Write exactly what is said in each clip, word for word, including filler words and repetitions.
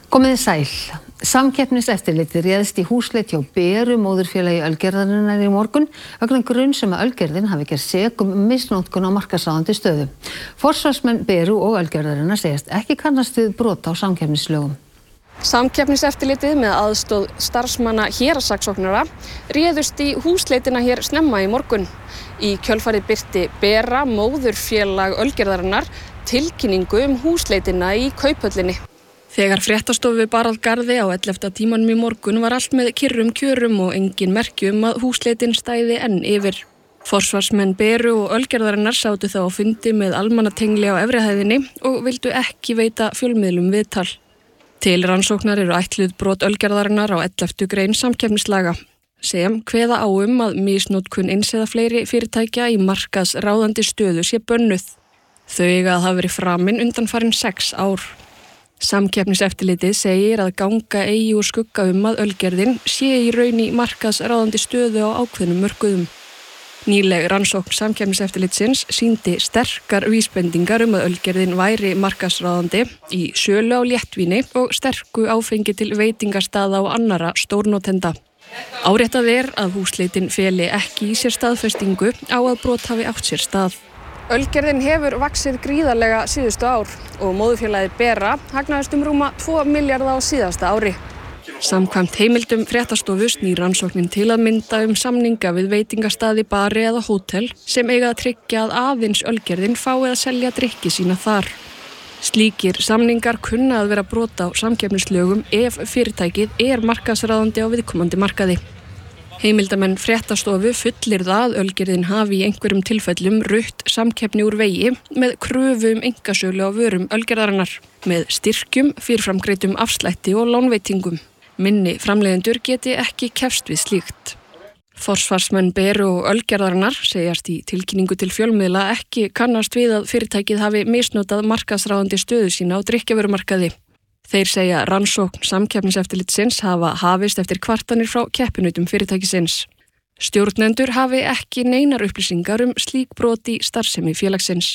Komið þið sæl. Samkeppniseftirlitið réðst í húsleit hjá Beru móðurfélagi Ölgerðarinnar í morgun vegna gruns um að Ölgerðin hafi gerst sek um misnotkun á markaðsráðandi stöðu. Forsvarsmenn Beru og Ölgerðarinnar segjast ekki kannast við brot á samkeppnislögum. Samkeppniseftirlitið með aðstoð starfsmanna héraðssaksóknara réðust í húsleitina hér snemma í morgun. Í kjölfarið birti Bera móðurfélag Ölgerðarinnar tilkynningu um húsleitina í Kauphöllinni. Þegar fréttastofu bar að garði á ellefta tímanum í morgun var allt með kyrrum kjörum og engin merki um að húsleitin stæði enn yfir. Forsvarsmenn Beru og Ölgerðarinnar sátu þá á fundi með almannatengli á efri hæðinni og vildu ekki veita fjölmiðlum viðtal. Til rannsóknar eru ætluð brot Ölgerðarinnar á elleftu grein samkeppnislaga sem kveða á um að misnotkun eins eða fleiri fyrirtækja í markaðsráðandi stöðu sé bönnuð. Þau eiga að hafa verið framin undanfarin sex ár. Samkeppniseftirlitið segir að ganga eigi úr skugga um að Ölgerðin sé í raun í markaðsráðandi stöðu á ákveðnum mörkuðum. Nýleg rannsókn Samkeppniseftirlitsins sýndi sterkar vísbendingar um að Ölgerðin væri markaðsráðandi í sölu á léttvíni og sterku áfengi til veitingastaða og annarra stórnotenda. Áréttað er að húsleitin feli ekki í sér staðfestingu á að brot hafi átt sér stað. Ölgerðin hefur vaxið gríðarlega síðustu ár og móðurfélagið Bera hagnaðist um rúma tvo milljarða á síðasta ári. Samkvæmt heimildum fréttastofu snýr rannsóknin til að mynda um samninga við veitingastaði, bari eða hótel sem eiga að tryggja að aðeins Ölgerðin fái að selja drykki sína þar. Slíkir samningar kunna að vera brot á samkeppnislögum ef fyrirtækið er markaðsráðandi á viðkomandi markaði. Heimildamenn fréttastofu fullyrða að Ölgerðin hafi í einhverjum tilfellum rutt samkeppni úr vegi með kröfu um einkasölu á vörum Ölgerðarinnar með styrkjum, fyrirframgreiddum afslætti og lánveitingum. Minni framleiðendur geti ekki kepst við slíkt. Forsvarsmenn Beru og Ölgerðarinnar segjast í tilkynningu til fjölmiðla ekki kannast við að fyrirtækið hafi misnotað markaðsráðandi stöðu sína á drykkjarvörumarkaði. Þeir segja rannsókn Samkeppniseftirlitsins hafa hafist eftir kvartanir frá keppinutum fyrirtækisins. Stjórnendur hafi ekki neinar upplýsingar um slík brot í starfsemi félagsins.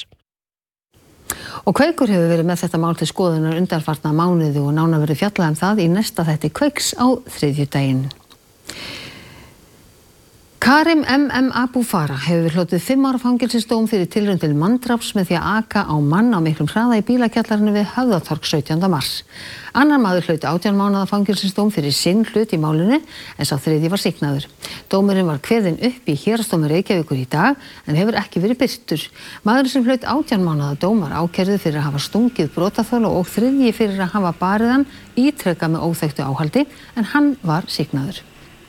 Og Kveikur hefur verið með þetta mál til skoðunar undanfarna mánuði og nánar verið fjallað um það í næsta þætti Kveiks á þriðjudaginn. Karim M M Abu Farah hefur hlotið fimm ára fangelsisdóm fyrir tilraun til manndráps með því að aka á mann á miklum hraða í bílakjallarinu við Höfðatorg sautjánda mars. Annar maður hlaut átján mánaða fangelsisdóm fyrir sinn hlut í málinu en sá þriðji var sýknaður. Dómurinn var kveðinn upp í héraðsdómi Reykjavíkur í dag en hefur ekki verið birtur. Maðurinn sem hlaut átján mánaða dóm var ákærður fyrir að hafa stungið brotaþola og þriðji fyrir að hafa barið hann ítrekað með óþekktu áhaldi en hann var sýknaður.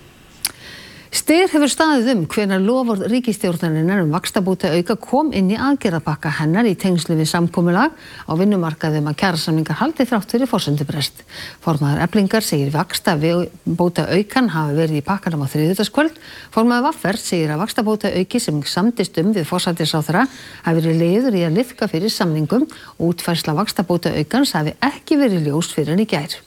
Styr hefur staðið um hvenær loforð ríkisstjórnarinnar um vaxtabótaauka kom inn í aðgerðapakka hennar í tengslum við samkomulag á vinnumarkaði um að kjarasamningar haldi þrátt fyrir forsendubrest. Formaður Eflingar segir vaxtabótaaukan hafi verið í pakkanum á þriðjudagskvöld. Formaður V R segir að vaxtabótaauki sem samdist um við forsætisráðherra hafi verið liður í að liðka fyrir samningum og útfærsla vaxtabótaaukans hafi ekki verið ljós fyrir en í gær.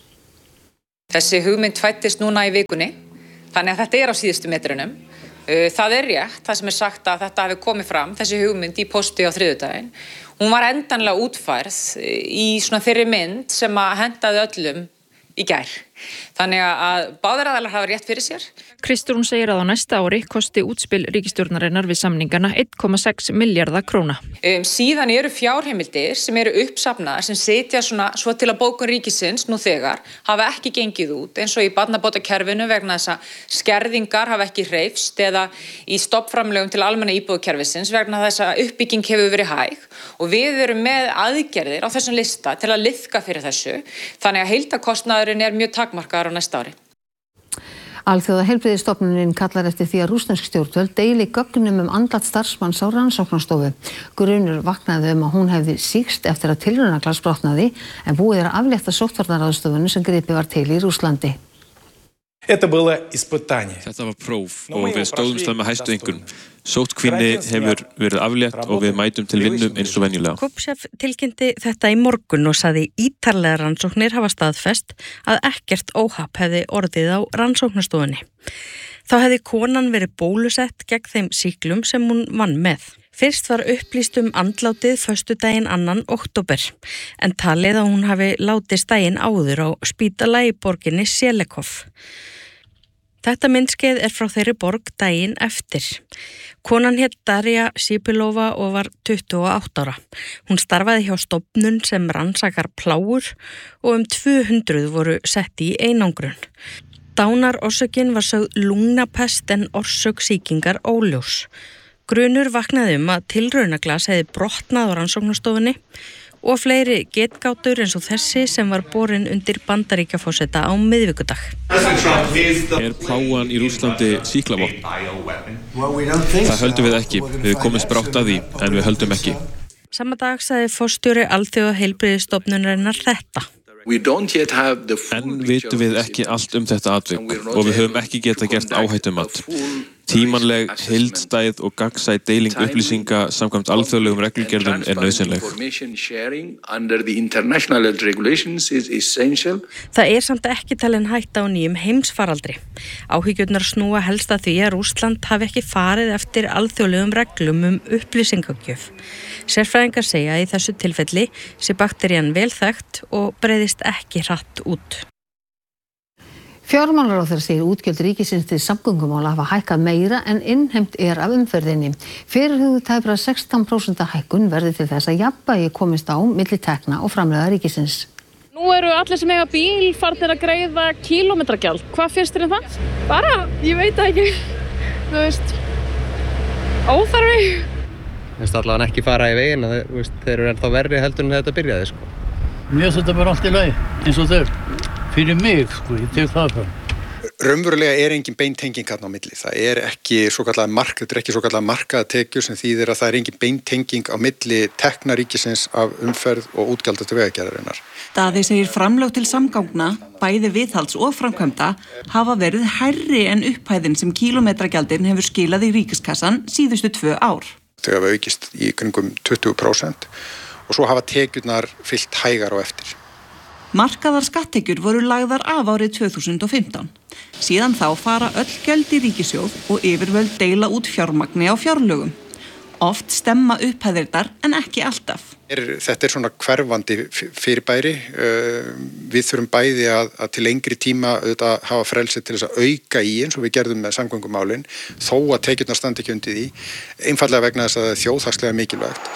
Þessi hugmynd fæddist núna í vikunni. Þannig að þetta er á síðustu metrunum. Það er rétt, það sem er sagt að þetta hafi komið fram, þessi hugmynd í posti á þriðjudaginn. Hún var endanlega útfærð í svona þeirri mynd sem að hendaði öllum í gær. Þannig að báðir aðilar hafa rétt fyrir sér. Kristrún segir að á næsta ári kosti útspil ríkisstjórnarinnar við samningana einn komma sex milljarða króna. Um, síðan eru fjárheimildir sem eru uppsafnaðar sem setja svona svo til að bókun ríkisins nú þegar hafa ekki gengið út eins og í barnabótakerfinu vegna þess að skerðingar hafa ekki hreyfst eða í stoppframlögum til almenna íbúðakerfisins vegna þess að uppbygging hefur verið hæg og við erum með aðgerðir á þessum lista til að liðka fyrir þessu þannig að heildarkostnaðurinn er mjög takmarkaður á næsta ári. Alþjóða heilbrigðisstofnunin kallar eftir því að rússnesk stjórnvöld deili gögnum um andlat starfsmanns á rannsóknarstofu. Grunur vaknaði um að hún hefði sýkst eftir að tilraunaglas brotnaði en búið er að aflétta sóttvarnaráðstöfunum sem gripið var til í Rússlandi. Þetta var próf og við stóðumst það með hæstu einkunn. Sóttkvíni hefur verið aflétt og við mætum til vinnum eins og venjulega. Kopsef tilkynnti þetta í morgun og sagði ítarlega rannsóknir hafa staðfest að ekkert óhapp hefði orðið á rannsóknarstofunni. Þá hefði konan verið bólusett gegn þeim sýklum sem hún vann með. Fyrst var upplýst um andlátið föstudaginn annan október, en talið að hún hafi látist daginn áður á spítala í borginni Selekov. Þetta myndskeið er frá þeirri borg daginn eftir. Konan hét Darja Sipilova og var tuttugu og átta ára. Hún starfaði hjá stofnun sem rannsakar plágur og um tvö hundruð voru sett í einangrun. Dánarorsökin var sögð lungnapest en orsök sýkingar óljós. Grunur vaknaði um að tilraunaglas hefði brotnað á rannsóknastofunni og fleiri getgátur eins og þessi sem var borin undir Bandaríkjaforseta á miðvikudag. Er plágan í Rússlandi sýklavopn? Það höldum við ekki. Við komumst brátt að því, en við höldum ekki. Sama dag sagði forstjóri Alþjóðaheilbrigðisstofnunarinnar þetta. En vitum við ekki allt um þetta atvik og við höfum ekki getað gert áhættumat. Tímanleg, heildstæð og gagnsæ deiling upplýsinga samkvæmt alþjóðlegum reglugerðum er nauðsynleg. Það er samt ekki talin hætta á nýjum heimsfaraldri. Áhyggjurnar snúa helst að því að Rússland hafi ekki farið eftir alþjóðlegum reglum um upplýsingagjöf. Sérfræðingar segja að í þessu tilfelli sé bakterían vel þekkt og breiðist ekki hratt út. Fjármálaráðherra segir útgjöld ríkisins til samgöngumála hafa hækkað meira en innheimt er af umferðinni. Fyrirhuguð tæpra sextán prósent hækkun verði til þess að jafnvægi komist á milli tekna og framleiða ríkisins. Nú eru allir sem eiga bíl farnir að greiða kílómetragjald. Hvað finnst þér um það? Bara, ég veit það ekki. Þú veist, óþarfi. Þú veist allavega ekki fara í veginn, þeir eru ennþá verri heldur en þetta byrjaði, sko. Mér finnst þetta bara allt í lagi, eins og þau. Fyrir mig, sko, ég tek það fram. Raunverulega er engin beintenging þarna á milli. Það er ekki svokallaðar mark, þetta er ekki svokallaðar markaðatekjur sem þýðir að það er engin beintenging á milli tekna ríkisins af umferð og útgjalda til vegagerðarinnar. Daði segir framlög til samgangna, bæði viðhalds og framkvæmda, hafa verið hærri en upphæðin sem kílómetragjaldin hefur skilað í ríkiskassan síðustu tvö ár. Þau hafa aukist í kringum tuttugu prósent og svo hafa tekjurnar fylgt hægar á eftir. Markaðar skatttekjur voru lagðar af árið tvö þúsund og fimmtán. Síðan þá fara öll gjöld í ríkissjóð og yfirvöld deila út fjármagni á fjárlögum. Oft stemma upphæðirnar en ekki alltaf. Þetta er svona hverfandi fyrirbæri. Við þurfum bæði að, að til lengri tíma auðvitað hafa frelsi til þess að auka í eins og við gerðum með samgöngumálin, þó að tekjurnar standi ekki undir því, einfaldlega vegna þess að það er þjóðhagslega mikilvægt.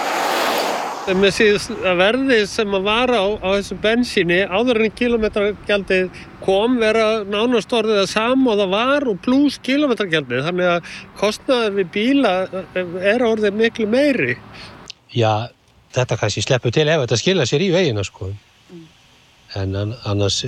Með síðust að verði sem að vara á, á þessu bensíni áður en kílómetragjaldið kom vera nánast orðið að sama og það var og pluss kílómetragjaldið. Þannig að kostnaður við bíla er orðið miklu meiri. Já, þetta kannski sleppur til ef þetta skila sér í vegina, sko. En annars,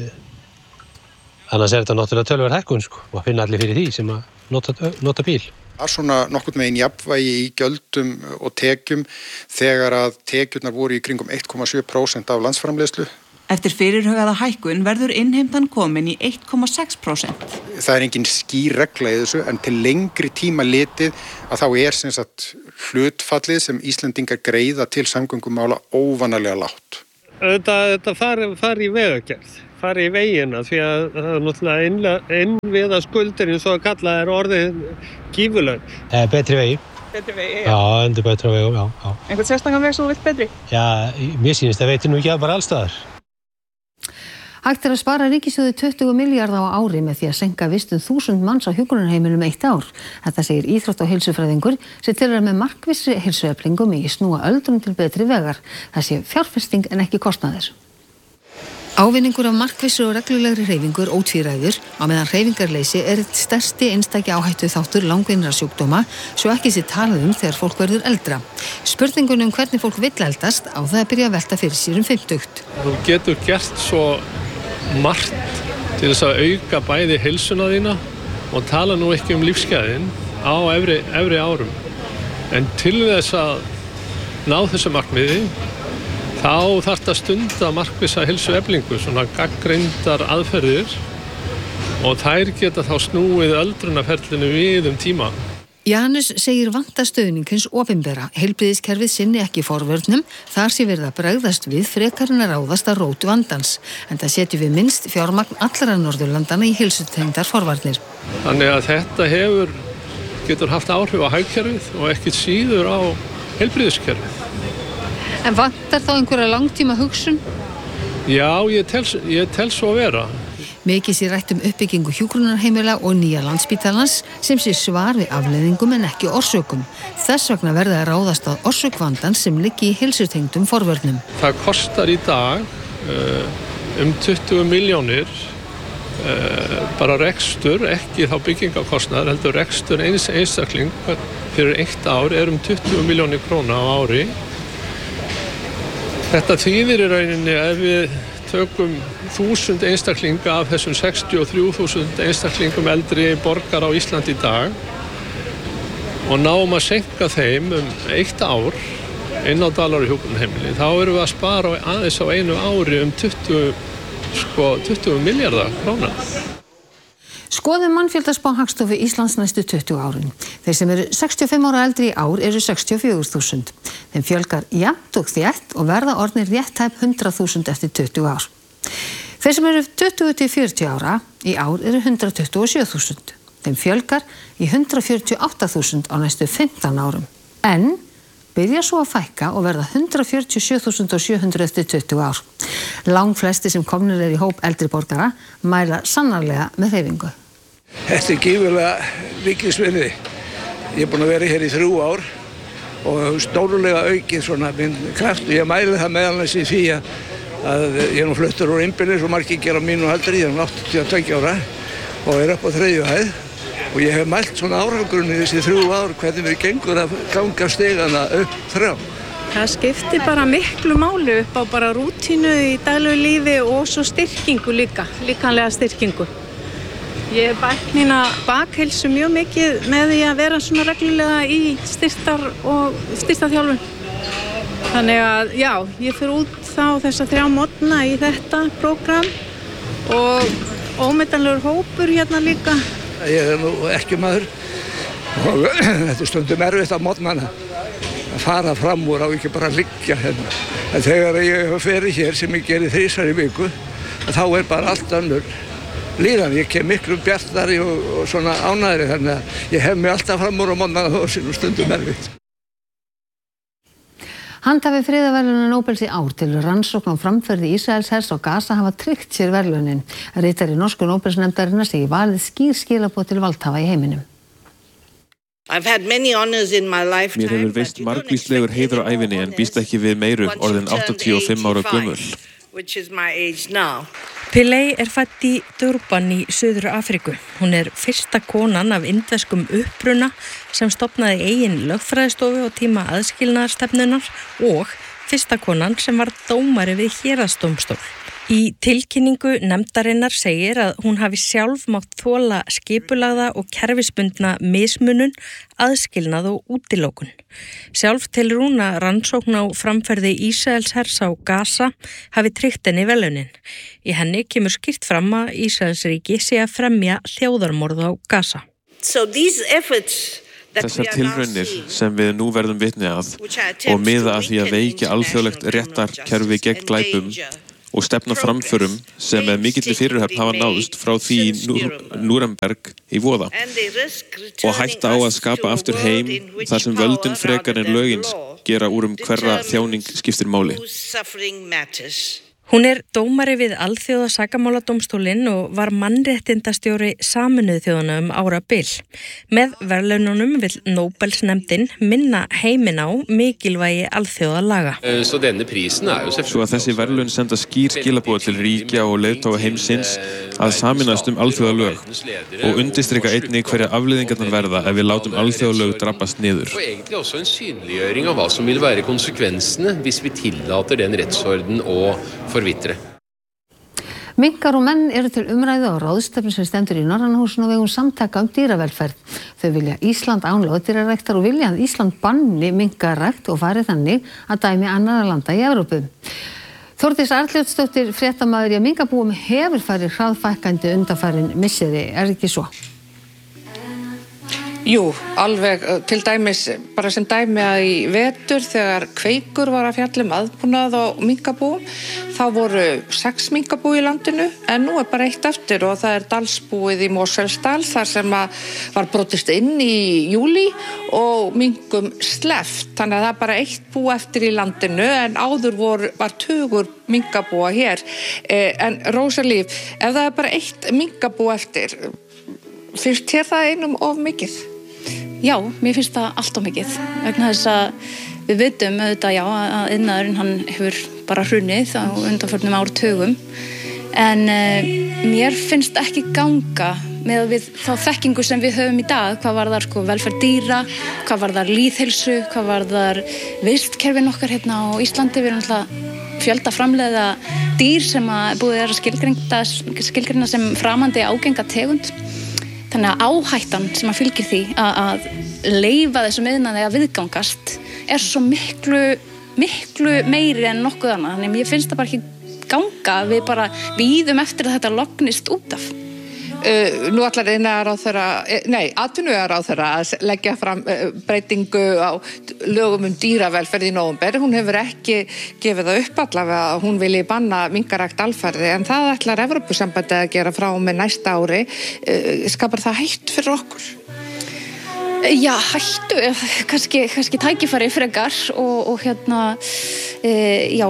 annars er þetta náttúrulega töluverð hækkun, sko. Og finna allir fyrir því sem að nota, nota bíl. Það er svona nokkurn veginn jafnvægi í gjöldum og tekjum þegar að tekjurnar voru í kringum eitt komma sjö prósent af landsframleiðslu. Eftir fyrirhugaða hækkun verður innheimtan komin í eitt komma sex prósent. Það er engin skýr regla í þessu en til lengri tíma litið að þá er sem sagt hlutfallið sem Íslendingar greiða til samgöngumála óvanalega lágt. Þetta, þetta fari, fari í vegagerð. fari í vegina því að það er náttúrulega innviða skuldir eins og að kalla er orðið gífurleg. Eh, betri vegi. Betri vegi, já. Já, endur betra vegi, já, já. Einhvern sérstakann veg sem þú vilt betri? Já, mér sýnist það veitir nú ekki að bara allstaðar. Hægt er að spara ríkissjóði tuttugu milljarða á ári með því að seinka vistun þúsund manns á hjúkrunarheimilum eitt ár. Þetta segir íþrótta- og heilsufræðingur sem tilrar með markvissri heilsueflingu megi snúa öldrun til betri vegar. Það sé fjárfesting en ekki kostnaður. Ávinningur af markvissu og reglulegri hreyfingu er ótvíræður á meðan hreyfingarleysi er eitt stærsti einstaki áhættu þáttur langvinnra sjúkdóma svo ekki sé talað um þegar fólk verður eldra. Spurningunum um hvernig fólk vill eldast á það að byrja að velta fyrir sér um fimmtugt. Þú getur gert svo margt til þess að auka bæði heilsuna þína og tala nú ekki um lífsgæðin á efri, efri árum. En til þess að ná þessu markmiði þá þarf það að stunda markvissa heilsueflingu, svona gagnreyndar aðferðir og þær geta þá snúið öldrunarferlinu við um tíma. Janus segir vanta stuðning hins opinbera. Heilbrigðiskerfið sinni ekki forvörnum, þar sé verið að bregðast við frekar en að ráðast að rót vandans. En það setjum við minnst fjármagn allra Norðurlandana í heilsutengdar forvarnir. Þannig að þetta hefur, getur haft áhrif á hagkerfið og ekki síður á heilbrigðiskerfið. En vantar þá einhverja langtíma hugsun? Já, ég tel, ég tel svo að vera. Mikið sé rætt um uppbyggingu hjúkrunarheimila og nýja Landspítalans sem sé svar við afleiðingum en ekki orsökum. Þess vegna verði að ráðast að orsök vandans sem liggi í heilsutengdum forvörnum. Það kostar í dag uh, um tuttugu milljónir uh, bara rekstur, ekki þá byggingakostnaður, heldur rekstur eins einstakling fyrir eitt ár er um tuttugu milljónir króna á ári. Þetta þýðir í rauninni ef við tökum þúsund einstaklinga af þessum sextíu og þrjú þúsund einstaklingum eldri borgar á Íslandi í dag og náum að seinka þeim um eitt ár inn á Dvalar- og hjúkrunarheimili, þá erum við að spara aðeins á einu ári um tuttugu, sko, tuttugu milljarða króna. Skoðum mannfjöldaspá Hagstofu Íslands næstu tuttugu árin. Þeir sem eru sextíu og fimm ára eldri í ár eru sextíu og fjögur þúsund. Þeim fjölgar jafnt og þétt og verða orðnir rétt tæp hundrað þúsund eftir tuttugu ár. Þeir sem eru tuttugu til fjörutíu ára í ár eru hundrað tuttugu og sjö þúsund. Þeim fjölgar í hundrað fjörutíu og átta þúsund á næstu fimmtán árum. En byrja svo að fækka og verða hundrað fjörutíu og sjö þúsund og sjö hundruð eftir tuttugu ár. Langflestir sem komnir eru í hóp eldri borgara mæla sannarlega með hreyfingu. Þetta er gífurlega ríkisvinni. Ég er búin að vera hér í þrjú ár og stórlega aukið svona minn kraft og ég mæli það meðalans í því að ég er nú fluttur úr innbyrðis og margir gera mínu aldri, ég er áttatíu og tveggja ára og er upp á þriðju hæð og ég hef mælt svona árangurinn í þessi þrjú ár hvernig við gengur að ganga stigana upp þrjá. Það skiptir bara miklu máli upp á bara rútínu í daglegu lífi og svo styrkingu líka, líkamlega styrkingu. Ég hef bætt mína bakheilsu mjög mikið með því að vera svona reglulega í styrtar og styrtarþjálfun. Þannig að já, ég fer út þá þessa þrjá morgna í þetta prógram og ómetanlegur hópur hérna líka. Ég er nú ekki maður og þetta er stundum erfitt á morgnana að fara fram úr á ekki bara að liggja hérna. En þegar ég hef ferið hér sem ég geri þrisvar í viku, þá er bara allt önnur líðan. Ég kem miklu bjartari og, og svona ánægri þannig að ég hef mig alltaf fram úr á morgnana þó sem stundum erfitt. Handhafi friðarverðlauna Nóbels í ár til rannsókn á framferði Ísraelshers á Gaza hafa tryggt sér verðlaunin. Ritari norsku Nóbelsnefndarinnar segir valið skýr skilaboð til valdhafa í heiminum. Mér hefur veist margvíslegur heiður á ævinni en býst ekki við meiru orðin áttatíu og fimm ára gömul. Pillay er fædd í Durban í Suður Afríku. Hún er fyrsta konan af indverskum uppruna sem stofnaði eigin lögfræðistofu á tíma aðskilnaðarstefnunar og fyrsta konan sem var dómari við héraðsdómstól. Í tilkynningu nefndarinnar segir að hún hafi sjálf mátt þola skipulagða og kerfisbundna mismunun, aðskilnað og útilokun. Sjálf telur hún að rannsókn á framferði Ísraelshers á Gaza hafi tryggt henni verðlaunin. Í henni kemur skýrt fram að Ísraelsríki sé að fremja þjóðarmorð á Gaza. So these efforts Þessar tilraunir sem við nú verðum vitni að og miða að því að veikja alþjóðlegt réttarkerfi gegn glæpum og stefna framförum sem með mikilli fyrirhöfn hafa náðst frá því í Núremberg í voða og hætta á að skapa aftur heim þar sem völdin frekar en lögin gera úr um hverra þjáning skiptir máli. Hún er dómari við Alþjóða sakamáladómstólinn og var mannréttindastjóri Sameinuðu þjóðanna um árabil. Með verðlaununum vill Nóbelsnefndin minna heiminn á mikilvægi alþjóðalaga. Svo að þessi verðlaun senda skýr skilaboð til ríkja og leiðtoga heimsins að sameinast um alþjóðalög og undirstrika einnig hverja afleiðingarnar verða ef við látum alþjóðalög drabbast niður. Og egentlig også en synliggjøring av hva som vil være konsekvensene hvis vi tillater den rettsorden å forvitre. Minkar og menn eru til umræðu á ráðstefnu sem stendur í Norrannahúsinu og vegum samtaka um dýravelferð. Þau vilja Ísland án loðdýraræktar og vilja að Ísland banni minkarækt og fari þannig að dæmi annarra landa í Evrópu. Þórdís Arnljótsdóttir, fréttamaður í minkabúum, hefur farið hraðfækkandi undanfarin misseri, er ekki svo? Jú, alveg til dæmis, bara sem dæmi að í vetur þegar Kveikur var að fjalla um aðbúnað á minkabúum, þá voru sex minkabú í landinu en nú er bara eitt eftir og það er Dalsbúið í Mosfellsdal þar sem að var brotist inn í júlí og minkum sleppt, þannig að það er bara eitt bú eftir í landinu en áður voru, var tugur minkabúa hér. En Rósa Líf, ef það er bara eitt minkabú eftir, finnst þér það einum of mikið? Já, mér finnst það allt of mikið vegna þess að við vitum auðvitað já að iðnaðurinn hann hefur bara hrunnið á undanförnum áratugum en uh, mér finnst ekki ganga með við þá þekkingu sem við höfum í dag hvað varðar sko velferð dýra, hvað varðar lýðheilsu, hvað varðar vistkerfin okkar hérna á Íslandi, við erum alltaf fjölda framleiða dýr sem að búið er að skilgreina, skilgreina sem framandi ágenga tegund. Þannig að áhættan sem að fylgir því að, að leyfa þessum iðnaði að viðgangast er svo miklu, miklu meiri en nokkuð annað. Þannig að mér finnst það bara ekki ganga, við bara bíðum eftir að þetta lognist út af. Uh, nú ætlar iðnaðarráðherra, nei, atvinnuvegaráðherra að leggja fram uh, breytingu á lögum um dýravelferð í nóvember. Hún hefur ekki gefið það upp allavega að hún vilji banna minkarækt alfarið en það ætlar Evrópusambandið að gera frá með næsta ári. Uh, skapar það hætt fyrir okkur? Já, hættu, kannski, kannski tækifæri frekar og, og hérna, e, já,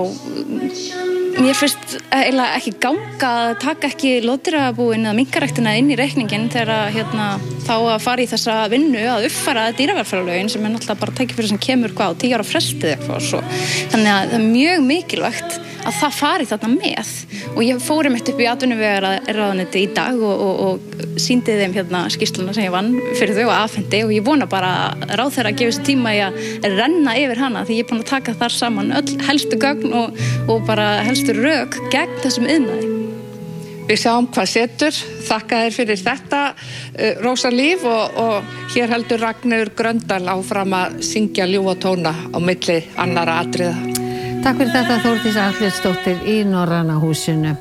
mér finnst eiginlega ekki ganga að taka ekki loðdýrabúin eða minkaræktina inn í reikningin þegar hérna, þá að fara í þessa vinnu að uppfæra dýravelferðarlögin sem er náttúrulega bara tækifæri sem kemur hvað á tíu ára frestið eitthvað svo. Þannig að það er mjög mikilvægt að það fari þarna með og ég fórum eitt upp í atvinnuvegaráðuneyti í dag og, og, og sýndi þeim hérna skýrsluna sem ég vann fyrir þau og afhendi og ég vona bara að ráðherra gefi þessu tíma í að renna yfir hana því ég er búin að taka þar saman öll helstu gögn og, og bara helstu rök gegn þessum iðnaði. Við sjáum hvað setur. Þakka þér fyrir þetta, Rósa Líf og, og hér heldur Ragnheiður Gröndal áfram að syngja ljúfa tóna á milli annara atriða. Takk fyrir þetta Þórdís Arnljótsdóttir í Norræna húsinu.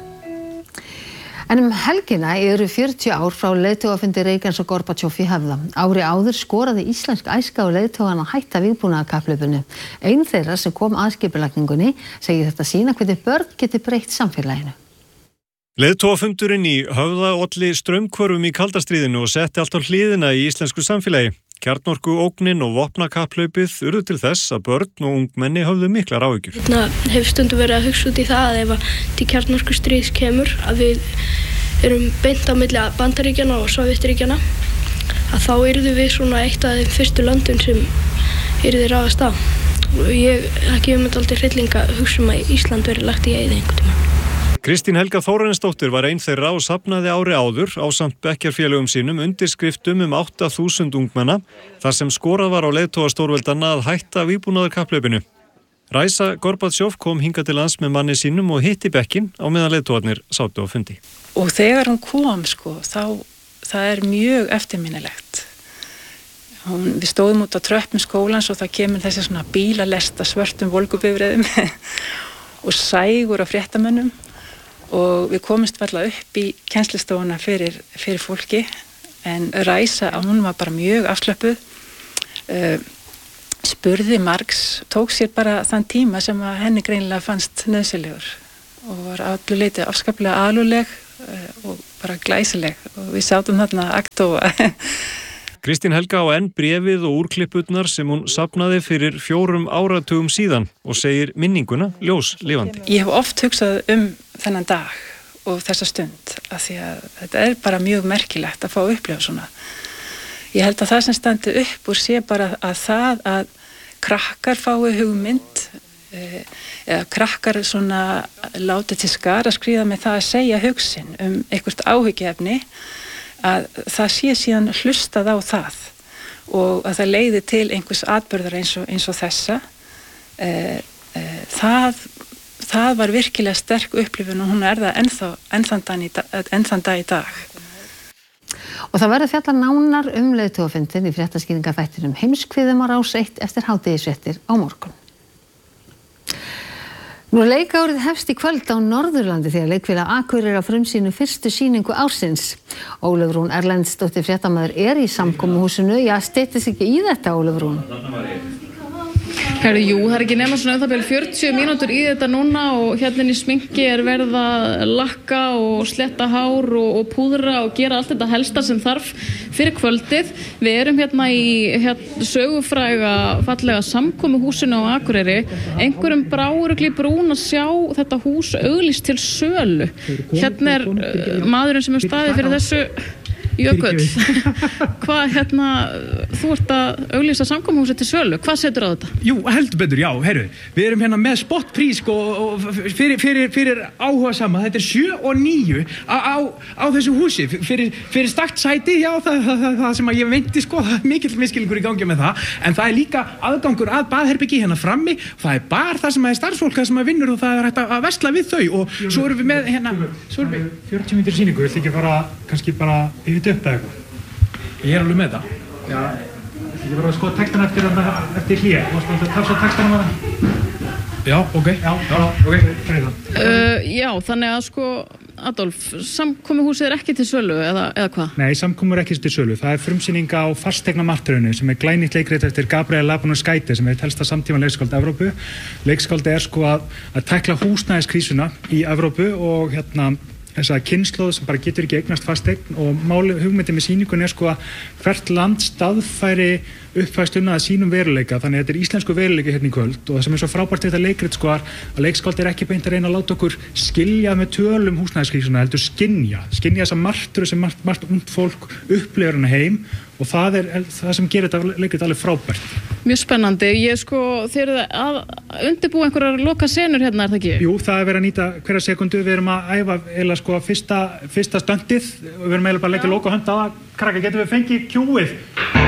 En um helgina eru fjörutíu ár frá leiðtogafundi Reagans og Gorbatsjov í Höfða. Ári áður skoraði íslensk æska og leiðtogan að hætta vígbúnaðarkapphlaupinu. Ein þeirra sem kom að skipulagningunni segir þetta sýna hvernig börn geti breytt samfélaginu. Leiðtogafundurinn í Höfða olli straumhvörfum í kalda stríðinu og setti allt á hliðina í íslensku samfélagi. Kjarnorku ógnin og vopnakapphlaupið urðu til þess að börn og ungmenni höfðu miklar áhyggjur. Hérna hef stundum verið að hugsa út í það að ef að til kjarnorku stríðs kemur að við erum beint á milli Bandaríkjanna og Sovétríkjanna að þá yrðu við svona eitt af þeim fyrstu löndum sem yrði ráðast á. Og ég ekki um þetta aldrei hrylling að hugsa um að Ísland verið lagt í eyði einhvern tímann. Kristín Helga Þórarinsdóttir var ein þeirra og safnaði ári áður ásamt bekkjarfélögum sínum undirskriftum um átta þúsund ungmenna þar sem skorað var á leiðtogastórveldanna að hætta vígbúnaðarkapphlaupinu. Ræsa Gorbatsjov kom hingað til lands með manni sínum og hitti bekkin á meðan leiðtogarnir sátu á fundi. Og þegar hann kom sko, þá það er mjög eftirminnilegt. Hún, við stóðum út á tröppum skólans og það kemur þessi svona bílalesta svörtum volgubifreiðum og sægur af fréttamönnum. Og við komumst varla upp í kennslustofuna fyrir, fyrir fólki en Ræsa, hún var bara mjög afslöppuð, uh, spurði margs, tók sér bara þann tíma sem að henni greinilega fannst nauðsynlegur og var allu leyti afskaplega alúðleg uh, og bara glæsileg og við sátum þarna aktóa. Kristín Helga á enn bréfið og úrklippurnar sem hún safnaði fyrir fjórum áratugum síðan og segir minninguna ljós lifandi. Ég hef oft hugsað um þennan dag og þessa stund af því að þetta er bara mjög merkilegt að fá að upplifa svona. Ég held að það sem standi upp úr sé bara að það að krakkar fái hugmynd eða krakkar svona látið til skara skríða með það að segja hugsin um eitthvað áhyggjuefni að það sé síðan hlustað á það og að það leiði til einhvers atburðar eins og, eins og þessa e, e, það, það var virkilega sterk upplifun og hún er það ennþá, ennþann dag í dag. Og það verður fjalla nánar um leiðtogafundinn í fréttaskýringaþættinum Heimskviðum á Rás eitt eftir hádegisfréttir á morgun. Nú leikárið hefst í kvöld á Norðurlandi þegar leikfélag Akureyrar er að frumsýna fyrstu sýningu ársins. Ólöf Rún Erlendsdóttir fréttamaður er í samkomuhúsinu. Já, styttist ekki í þetta, Ólöf Rún? Herru, jú, það er ekki nema svona um það bil fjörutíu mínútur í þetta núna og hérna í sminki er verið að lakka og sletta hár og, og púðra og gera allt þetta helsta sem þarf fyrir kvöldið. Við erum hérna í hérna, sögufræga fallega samkomuhúsinu á Akureyri. Einhverjum bráurugli brún að sjá þetta hús auglýst til sölu. Hérna er uh, maðurinn sem er staðið fyrir þessu. Jökull, hvað hérna, þú ert að auglýsa samkomuhúsið til sölu, hvað setur á þetta? Jú, heldur betur, já, heyrðu, við erum hérna með spotprís og, og fyrir, fyrir, fyrir áhuga sama, þetta er sjö og níu á, á, á þessu húsi, fyrir, fyrir stakt sæti, já, það, það, það, það sem að ég veinti, sko, það er mikill miskilningur í gangi með það, en það er líka aðgangur að baðherbyggi hérna frammi, það er bar það sem er starfsfólk, það sem að vinnur og það er hægt að versla við þau og jú, svo erum við með hérna, svo erum við fjörutíu mínútur sýningu, viltu ekki fara, kannski bara yfir upp eða eitthvað? Ég er alveg með það. Já, ég var að skoða textan eftir, eftir hlýja. Þú varst að tafsa textanum að það? Já, ok. Já, já, ok, freyða. Uh, já, þannig að sko, Adolf, samkomuhúsið er ekki til sölu eða, eða hvað? Nei, samkomur er ekki til sölu. Það er frumsýning á Fasteignamartröðinu sem er glænýtt leikrit eftir Gabriel Labanus-Skáte sem er helsta samtíma leikskáld Evrópu. Leikskáldi er sko að, að tækla húsnæðiskrísuna í Evrópu og hérna þessa kynslóð sem bara getur ekki eignast fasteign og máli hugmyndi með sýningunni er sko að hvert land staðfæri uppfæsluna að sínum veruleika, þannig að þetta er íslensku veruleika hérna í kvöld og það sem er svo frábært þetta leikrit sko að leikskáld er ekki beint að reyna að láta okkur skilja með tölum húsnæðiskrísuna, heldur skinja skynja þessa martröð sem margt, margt ungt fólk upplifir hana heim og það er það sem gerir þetta leikrit alveg frábært. Mjög spennandi, ég sko þeir eru að undirbúa einhverjar loka senur hérna, er það ekki? Jú, það er verið að nýta hverja sekundu, við erum að æfa eða sko fyrsta, fyrsta stöndið og við erum eiginlega bara að leggja loka hönd á það, krakka, getum við fengið kjúið?